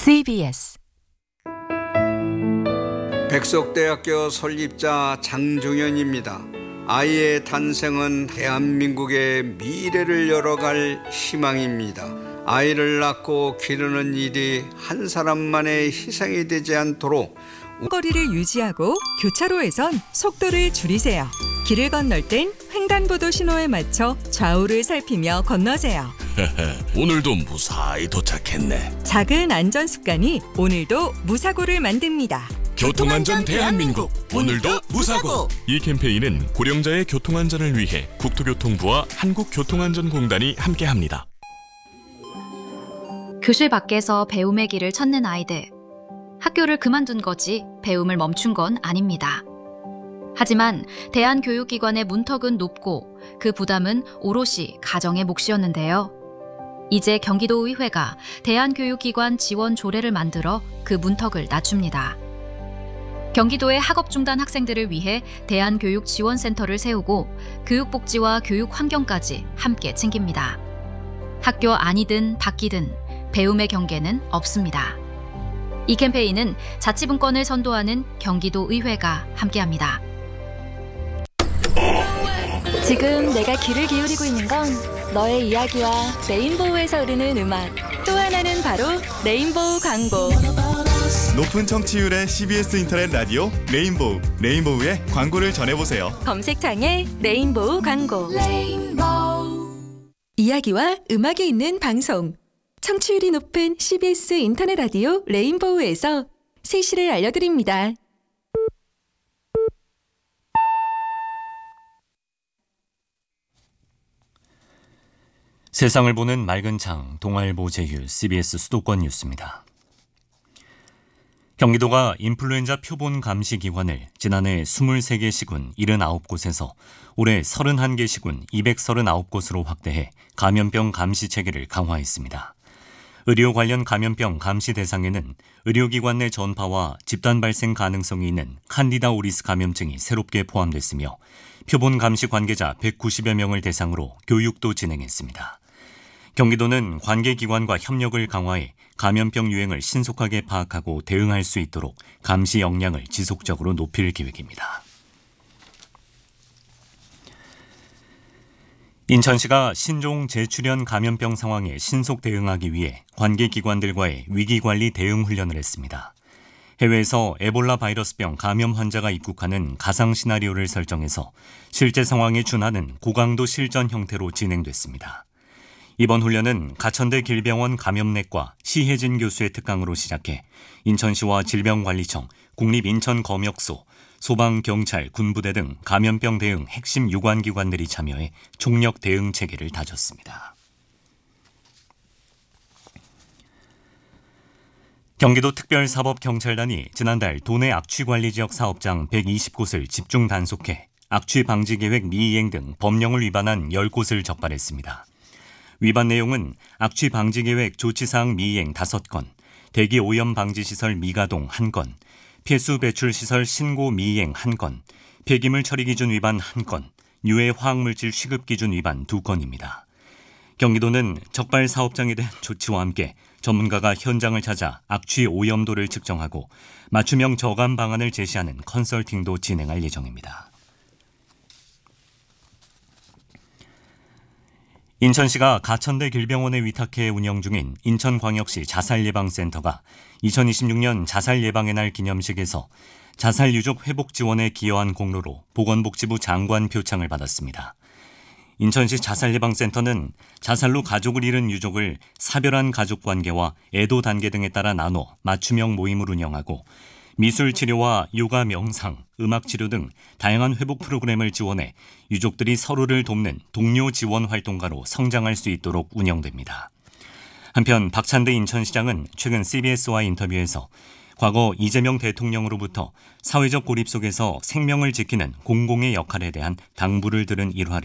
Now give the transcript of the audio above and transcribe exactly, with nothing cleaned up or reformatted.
씨비에스 백석대학교 설립자 장종현입니다. 아이의 탄생은 대한민국의 미래를 열어갈 희망입니다. 아이를 낳고 기르는 일이 한 사람만의 희생이 되지 않도록 거리를 유지하고 교차로에선 속도를 줄이세요. 길을 건널 땐 횡단보도 신호에 맞춰 좌우를 살피며 건너세요. 오늘도 무사히 도착했네. 작은 안전 습관이 오늘도 무사고를 만듭니다. 교통안전 대한민국, 오늘도 무사고. 이 캠페인은 고령자의 교통안전을 위해 국토교통부와 한국교통안전공단이 함께합니다. 교실 밖에서 배움의 길을 찾는 아이들. 학교를 그만둔 거지 배움을 멈춘 건 아닙니다. 하지만 대한교육기관의 문턱은 높고 그 부담은 오롯이 가정의 몫이었는데요. 이제 경기도의회가 대한교육기관 지원 조례를 만들어 그 문턱을 낮춥니다. 경기도의 학업 중단 학생들을 위해 대한교육지원센터를 세우고 교육복지와 교육환경까지 함께 챙깁니다. 학교 안이든 밖이든 배움의 경계는 없습니다. 이 캠페인은 자치분권을 선도하는 경기도의회가 함께합니다. 지금 내가 귀를 기울이고 있는 건 너의 이야기와 레인보우에서 흐르는 음악, 또 하나는 바로 레인보우 광고. 높은 청취율의 씨비에스 인터넷 라디오 레인보우, 레인보우의 광고를 전해보세요. 검색창에 레인보우 광고. 레인보우. 이야기와 음악이 있는 방송. 청취율이 높은 씨비에스 인터넷 라디오 레인보우에서 세시를 알려드립니다. 세상을 보는 맑은 창, 동아일보 제휴 씨비에스 수도권 뉴스입니다. 경기도가 인플루엔자 표본 감시 기관을 지난해 이십삼 개 시군 칠십구 곳에서 올해 삼십일 개 시군 이백삼십구 곳으로 확대해 감염병 감시 체계를 강화했습니다. 의료 관련 감염병 감시 대상에는 의료기관 내 전파와 집단 발생 가능성이 있는 칸디다 오리스 감염증이 새롭게 포함됐으며 표본 감시 관계자 백구십여 명을 대상으로 교육도 진행했습니다. 경기도는 관계기관과 협력을 강화해 감염병 유행을 신속하게 파악하고 대응할 수 있도록 감시 역량을 지속적으로 높일 계획입니다. 인천시가 신종 재출현 감염병 상황에 신속 대응하기 위해 관계기관들과의 위기관리 대응 훈련을 했습니다. 해외에서 에볼라 바이러스병 감염 환자가 입국하는 가상 시나리오를 설정해서 실제 상황에 준하는 고강도 실전 형태로 진행됐습니다. 이번 훈련은 가천대 길병원 감염내과 시혜진 교수의 특강으로 시작해 인천시와 질병관리청, 국립인천검역소, 소방, 경찰, 군부대 등 감염병 대응 핵심 유관기관들이 참여해 총력 대응 체계를 다졌습니다. 경기도 특별사법경찰단이 지난달 도내 악취관리지역 사업장 백이십 곳을 집중 단속해 악취 방지 계획 미이행 등 법령을 위반한 십 곳을 적발했습니다. 위반 내용은 악취 방지 계획 조치사항 미이행 다섯 건, 대기 오염 방지 시설 미가동 한 건, 폐수 배출 시설 신고 미이행 한 건, 폐기물 처리 기준 위반 한 건, 유해 화학물질 취급 기준 위반 두 건입니다. 경기도는 적발 사업장에 대한 조치와 함께 전문가가 현장을 찾아 악취 오염도를 측정하고 맞춤형 저감 방안을 제시하는 컨설팅도 진행할 예정입니다. 인천시가 가천대 길병원에 위탁해 운영 중인 인천광역시 자살예방센터가 이천이십육 년 자살 예방의 날 기념식에서 자살 유족 회복 지원에 기여한 공로로 보건복지부 장관 표창을 받았습니다. 인천시 자살예방센터는 자살로 가족을 잃은 유족을 사별한 가족관계와 애도 단계 등에 따라 나눠 맞춤형 모임을 운영하고 미술 치료와 요가 명상, 음악 치료 등 다양한 회복 프로그램을 지원해 유족들이 서로를 돕는 동료 지원 활동가로 성장할 수 있도록 운영됩니다. 한편 박찬대 인천시장은 최근 씨비에스와 인터뷰에서 과거 이재명 대통령으로부터 사회적 고립 속에서 생명을 지키는 공공의 역할에 대한 당부를 들은 일화를